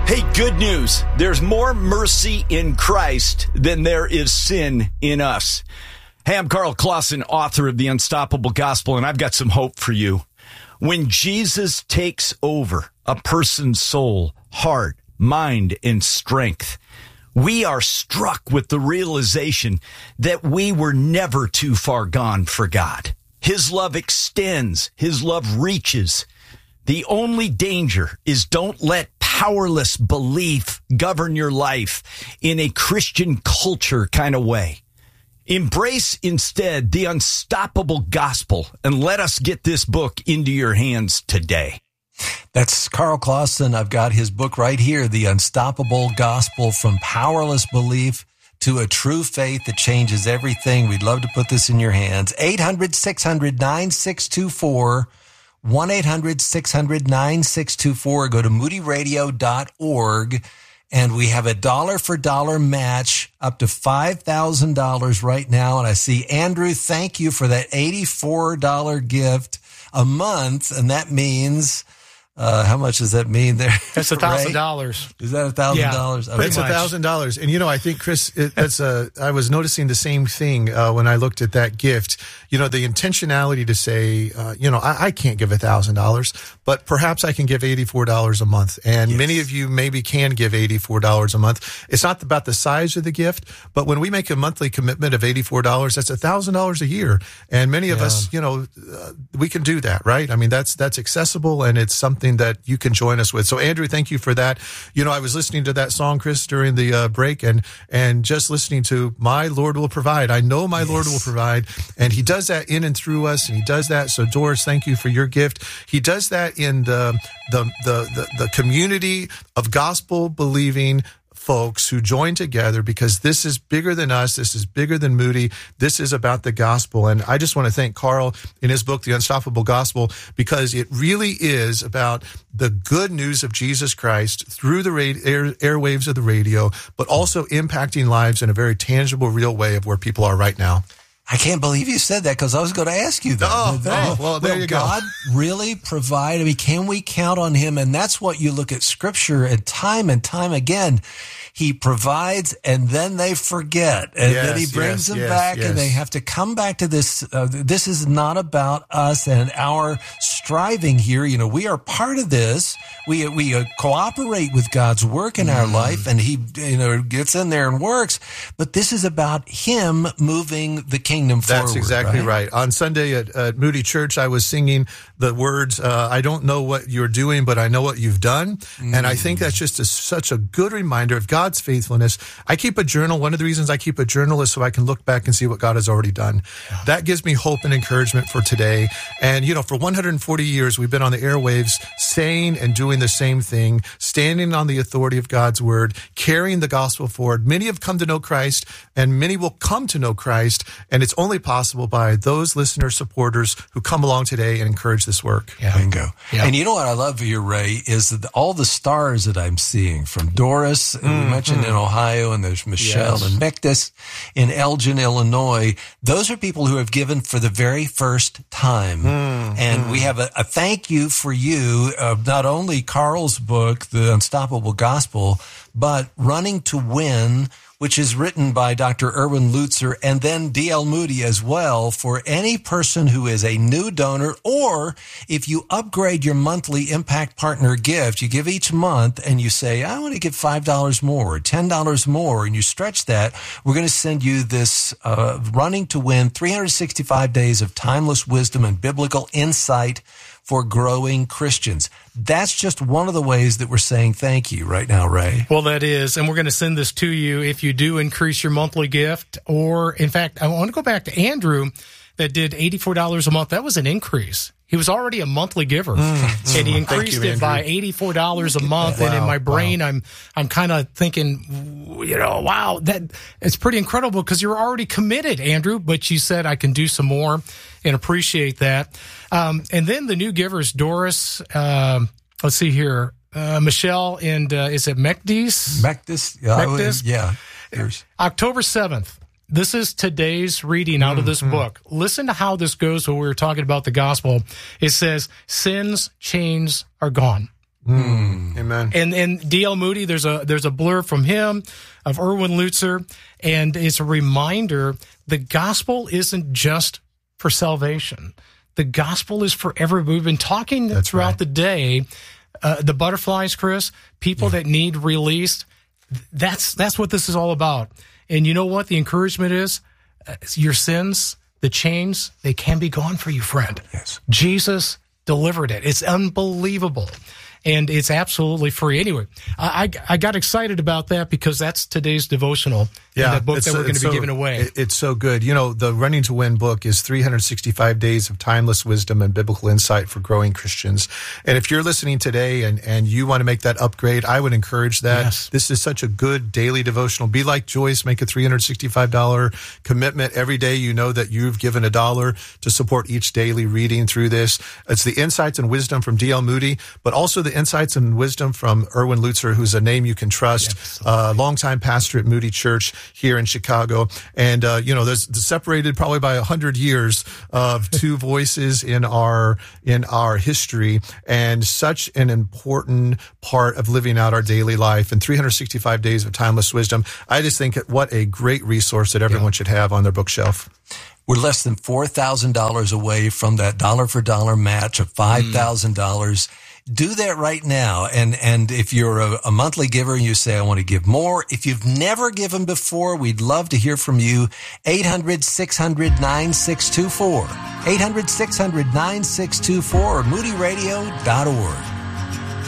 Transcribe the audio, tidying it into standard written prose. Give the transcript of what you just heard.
Hey, good news. There's more mercy in Christ than there is sin in us. Hey, I'm Carl Clausen, author of The Unstoppable Gospel, and I've got some hope for you. When Jesus takes over a person's soul, heart, mind, and strength, we are struck with the realization that we were never too far gone for God. His love extends. His love reaches. The only danger is don't let powerless belief govern your life in a Christian culture kind of way. Embrace instead the unstoppable gospel and let us get this book into your hands today. That's Carl Clausen. I've got his book right here, The Unstoppable Gospel, From Powerless Belief to a True Faith That Changes Everything. We'd love to put this in your hands. 800-600-9624. 1-800-600-9624. Go to moodyradio.org. And we have a dollar-for-dollar match up to $5,000 right now. And I see, Andrew, thank you for that $84 gift a month. And that means, how much does that mean there? That's $1,000. Is that $1,000? Yeah, it's $1,000. And, I think, Chris, I was noticing the same thing when I looked at that gift. The intentionality to say, I can't give $1,000, but perhaps I can give $84 a month. And many of you maybe can give $84 a month. It's not about the size of the gift, but when we make a monthly commitment of $84, that's $1,000 a year. And many of us, we can do that, right? I mean, that's accessible, and it's something that you can join us with. So, Andrew, thank you for that. I was listening to that song, Chris, during the break, and just listening to My Lord Will Provide. I know my Lord will provide, and He does that in and through us, and He does that. So, Doris, thank you for your gift. He does that in the community of gospel-believing folks who join together, because this is bigger than us. This is bigger than Moody. This is about the gospel. And I just want to thank Carl in his book, The Unstoppable Gospel, because it really is about the good news of Jesus Christ through the airwaves of the radio, but also impacting lives in a very tangible, real way of where people are right now. I can't believe you said that, because I was going to ask you that. Well, there you go. God really provide? I mean, can we count on Him? And that's what you look at Scripture and time again. He provides, and then they forget, and then He brings them back, and they have to come back to this. This is not about us and our striving here. We are part of this. We cooperate with God's work in our life, and He gets in there and works. But this is about Him moving the kingdom forward. That's exactly right. On Sunday at Moody Church, I was singing the words, I don't know what you're doing, but I know what you've done. And I think that's just such a good reminder of God's faithfulness. I keep a journal. One of the reasons I keep a journal is so I can look back and see what God has already done. Yeah. That gives me hope and encouragement for today. And, for 140 years, we've been on the airwaves saying and doing the same thing, standing on the authority of God's word, carrying the gospel forward. Many have come to know Christ, and many will come to know Christ. And it's only possible by those listeners, supporters who come along today and encourage this work. Yeah. Bingo. Yeah. And you know what I love here, Ray, is that all the stars that I'm seeing, from Doris, we mentioned in Ohio, and there's Michelle and Mectis in Elgin, Illinois. Those are people who have given for the very first time. And we have a thank you for you of not only Carl's book, The Unstoppable Gospel, but Running to Win, which is written by Dr. Erwin Lutzer, and then D.L. Moody as well, for any person who is a new donor, or if you upgrade your monthly Impact Partner gift, you give each month and you say, I want to give $5 more, or $10 more, and you stretch that, we're going to send you this Running to Win, 365 days of timeless wisdom and biblical insight for growing Christians. That's just one of the ways that we're saying thank you right now, Ray. Well, that is, and we're going to send this to you if you do increase your monthly gift. Or, in fact, I want to go back to Andrew that did $84 a month. That was an increase. He was already a monthly giver, and he increased it by $84 a month. Wow, and in my brain, I'm kind of thinking, wow, that it's pretty incredible, because you're already committed, Andrew. But you said I can do some more, and appreciate that. And then the new givers, Doris. Let's see here, Michelle, and is it Mectis? Mectis, yeah. October 7th. This is today's reading out of this book. Listen to how this goes when we were talking about the gospel. It says, sin's chains are gone. Amen. And D.L. Moody, there's a blurb from him of Erwin Lutzer, and it's a reminder the gospel isn't just for salvation. The gospel is for everybody. We've been talking throughout the day. The butterflies, Chris, people that need released. That's what this is all about. And you know what? The encouragement is your sins, the chains, they can be gone for you, friend. Yes. Jesus delivered it. It's unbelievable. And it's absolutely free. Anyway, I got excited about that because that's today's devotional. Yeah, the book that we're going to be giving away. It's so good. You know, the Running to Win book is 365 days of timeless wisdom and biblical insight for growing Christians. And if you're listening today and you want to make that upgrade, I would encourage that. Yes. This is such a good daily devotional. Be like Joyce, make a $365 commitment every day. You know that you've given $1 to support each daily reading through this. It's the insights and wisdom from D.L. Moody, but also the insights and wisdom from Erwin Lutzer, who's a name you can trust, longtime pastor at Moody Church here in Chicago. And, there's separated probably by 100 years of two voices in our history, and such an important part of living out our daily life. And 365 days of timeless wisdom. I just think what a great resource that everyone should have on their bookshelf. We're less than $4,000 away from that dollar for dollar match of $5,000. Do that right now. And if you're a monthly giver and you say, I want to give more, if you've never given before, we'd love to hear from you. 800-600-9624. 800-600-9624 or moodyradio.org.